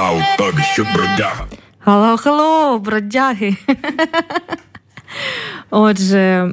Хау, так, що бродяга. Hello, бродяги. Отже,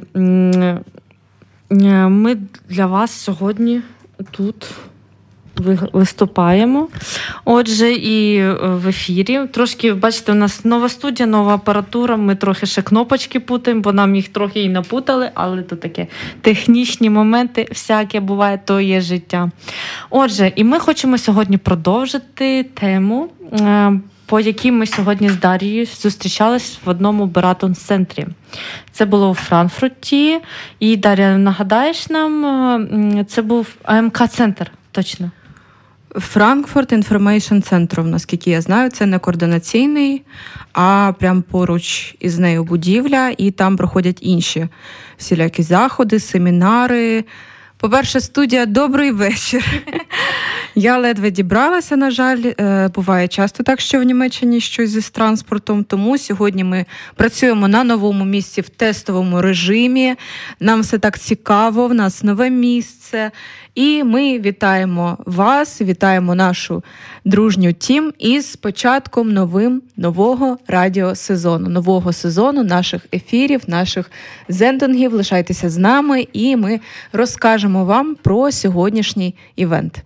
ми для вас сьогодні тут виступаємо. Отже, і в ефірі. Трошки, бачите, у нас нова студія, нова апаратура. Ми трохи ще кнопочки путаємо, бо нам їх трохи і напутали, але то таке технічні моменти, всяке буває, то є життя. Отже, і ми хочемо сьогодні продовжити тему, по якій ми сьогодні з Дар'єю зустрічались в одному Бератон-центрі. Це було у Франкфурті. І, Дар'я, нагадаєш нам, це був АМК-центр, точно? Frankfurt Information Center, наскільки я знаю, це не координаційний, а прямо поруч із нею будівля, і там проходять інші всілякі заходи, семінари. По-перше, студія «Добрий вечір». Я ледве дібралася, на жаль. Буває часто так, що в Німеччині щось з транспортом. Тому сьогодні ми працюємо на новому місці в тестовому режимі. Нам все так цікаво, в нас нове місце. І ми вітаємо вас, вітаємо нашу дружню тім із початком нового радіосезону, нового сезону наших ефірів, наших зендингів. Лишайтеся з нами, і ми розкажемо вам про сьогоднішній івент.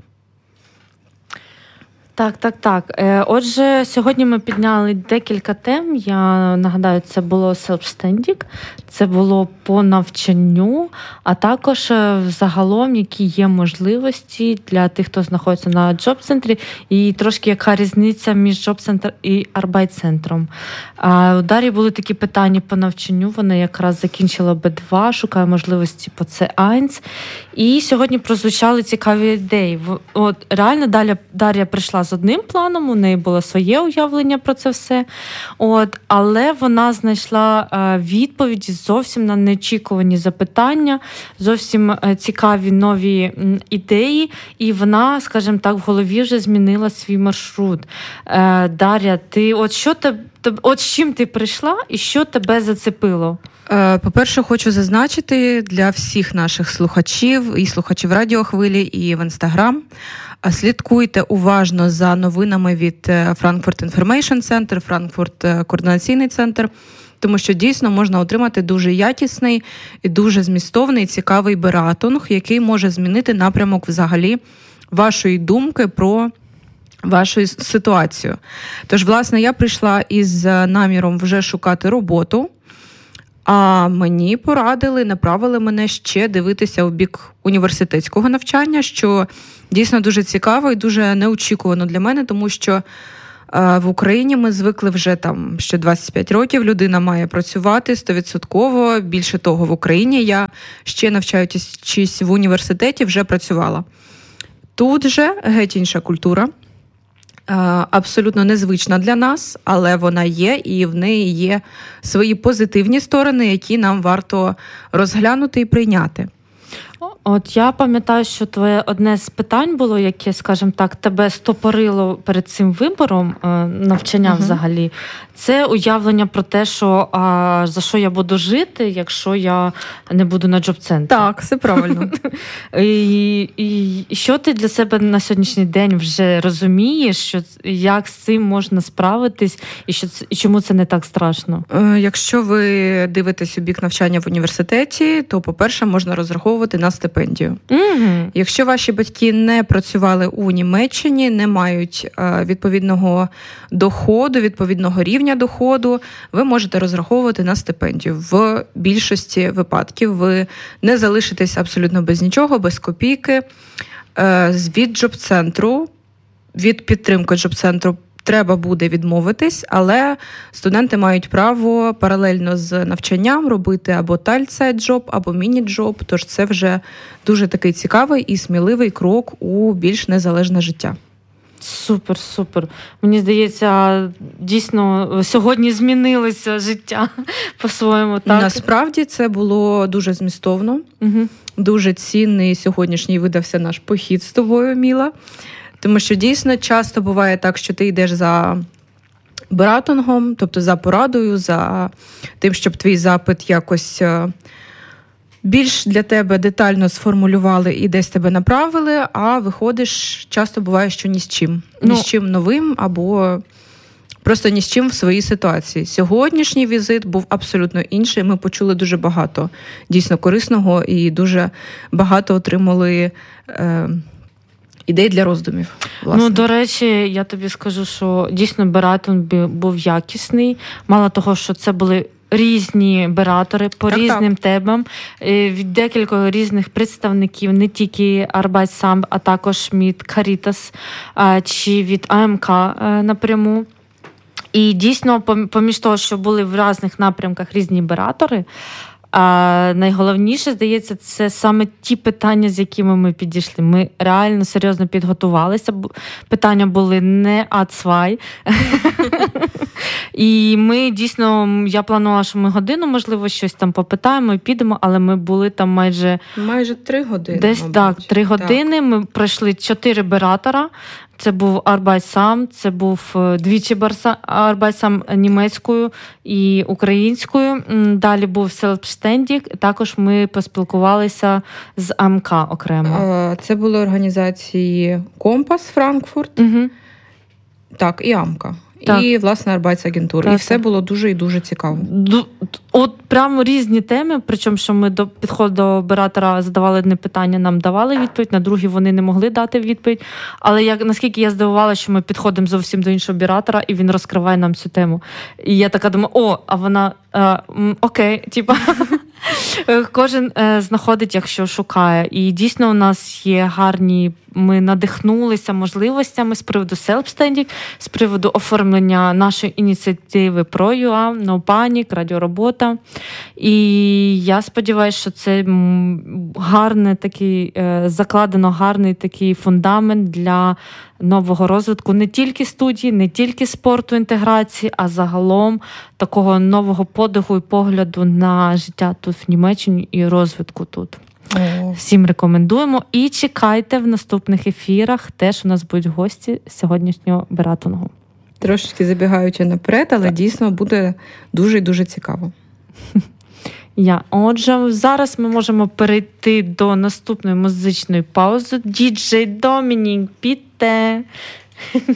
Так. Отже, сьогодні ми підняли декілька тем. Я нагадаю, це було self-standing, це було по навчанню, а також загалом, які є можливості для тих, хто знаходиться на джоб-центрі, і трошки яка різниця між джоб-центром і арбайт-центром. У Дар'ї були такі питання по навчанню, вона якраз закінчила Б2, шукає можливості по С1. І сьогодні прозвучали цікаві ідеї. От реально Дар'я прийшла з одним планом, у неї було своє уявлення про це все. Але вона знайшла відповіді зовсім на неочікувані запитання, зовсім цікаві нові ідеї, і вона, скажімо так, в голові вже змінила свій маршрут. Дар'я, ти от з чим ти прийшла і що тебе зацепило? По-перше, хочу зазначити для всіх наших слухачів і слухачів Радіохвилі і в Інстаграм. Слідкуйте уважно за новинами від Frankfurt Information Center, Frankfurt Координаційний центр, тому що дійсно можна отримати дуже якісний і дуже змістовний, цікавий бератунг, який може змінити напрямок взагалі вашої думки про вашу ситуацію. Тож, власне, я прийшла із наміром вже шукати роботу, а мені порадили, направили мене ще дивитися у бік університетського навчання, що дійсно дуже цікаво і дуже неочікувано для мене, тому що в Україні ми звикли вже що 25 років людина має працювати 100%. Більше того, в Україні я ще навчаючись в університеті вже працювала. Тут же геть інша культура. Абсолютно незвична для нас, але вона є, і в неї є свої позитивні сторони, які нам варто розглянути і прийняти. От я пам'ятаю, що твоє одне з питань було, яке, скажімо так, тебе стопорило перед цим вибором навчання взагалі. Це уявлення про те, що за що я буду жити, якщо я не буду на джоб-центрі. Так, все правильно. І що ти для себе на сьогоднішній день вже розумієш, як з цим можна справитись, і чому це не так страшно? Якщо ви дивитесь у бік навчання в університеті, то, по-перше, можна розраховувати на стипендію. Якщо ваші батьки не працювали у Німеччині, не мають відповідного доходу, відповідного рівня доходу, ви можете розраховувати на стипендію. В більшості випадків ви не залишитесь абсолютно без нічого, без копійки. Від джоб-центру, від підтримки джоб-центру треба буде відмовитись, але студенти мають право паралельно з навчанням робити або тайм-джоб, або міні-джоб, тож це вже дуже такий цікавий і сміливий крок у більш незалежне життя. Супер. Мені здається, дійсно, сьогодні змінилося життя по-своєму. Так? Насправді це було дуже змістовно, дуже цінний сьогоднішній видався наш похід з тобою, Міла. Тому що дійсно часто буває так, що ти йдеш за бератунгом, тобто за порадою, за тим, щоб твій запит якось більш для тебе детально сформулювали і десь тебе направили, а виходиш, часто буває, що ні з чим. Ні з чим новим або просто ні з чим в своїй ситуації. Сьогоднішній візит був абсолютно інший. Ми почули дуже багато дійсно корисного і дуже багато отримали ідей для роздумів. Власне. До речі, я тобі скажу, що дійсно бератон був якісний. Мало того, що це були різні бератори по різним темам, від декількох різних представників, не тільки Arbeitsamt, а також від Caritas чи від АМК напряму. І дійсно, поміж того, що були в різних напрямках різні бератори, найголовніше, здається, це саме ті питання, з якими ми підійшли. Ми реально серйозно підготувалися. Питання були не ацвай. І ми дійсно, я планувала, що ми годину, можливо, щось там попитаємо і підемо, але ми були там майже 3 години. Десь мабуть. Так, 3 години. Так. Ми пройшли 4 бератора. Це був Arbeitsamt, це був двічі Arbeitsamt німецькою і українською. Далі був Selbstständig. Також ми поспілкувалися з АМК окремо. Це були організації Компас Франкфурт, так, і АМК. Так. І, власне, Arbeitsagentur. І все було дуже і дуже цікаво. От прямо різні теми, причому, що ми до підходу до оператора задавали одне питання, нам давали відповідь, на другі вони не могли дати відповідь. Але наскільки я здивувалася, що ми підходимо зовсім до іншого оператора, і він розкриває нам цю тему. І я така думаю, а вона, окей, типа... Кожен знаходить, якщо шукає. І дійсно у нас є гарні, ми надихнулися можливостями з приводу Selbstständig, з приводу оформлення нашої ініціативи ProUA, No Panic, радіоробота. І я сподіваюся, що це гарний такий, закладено гарний такий фундамент для нового розвитку не тільки студії, не тільки спорту, інтеграції, а загалом такого нового подиху і погляду на життя тут в Німеччині і розвитку тут. Всім рекомендуємо. І чекайте в наступних ефірах. Теж у нас будуть гості сьогоднішнього бератонгу. Трошечки забігаючи наперед, але дійсно буде дуже і дуже цікаво. Отже, зараз ми можемо перейти до наступної музичної паузи. Діджей Домінік, підте!